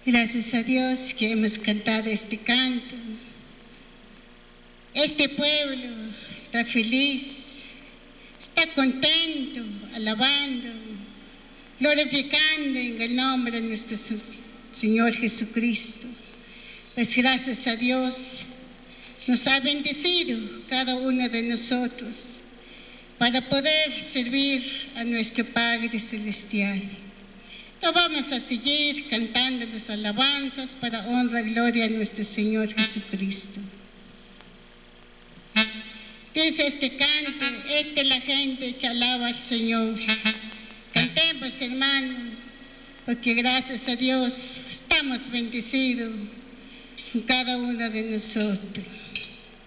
Gracias a Dios que hemos cantado este canto. Este pueblo está feliz, está contento, alabando, glorificando en el nombre de nuestro Señor Jesucristo. Pues gracias a Dios nos ha bendecido cada uno de nosotros para poder servir a nuestro Padre Celestial. No vamos a seguir cantando las alabanzas para honra y gloria a nuestro Señor Jesucristo. Dice este canto, esta es la gente que alaba al Señor. Cantemos, hermano, porque gracias a Dios estamos bendecidos con cada uno de nosotros.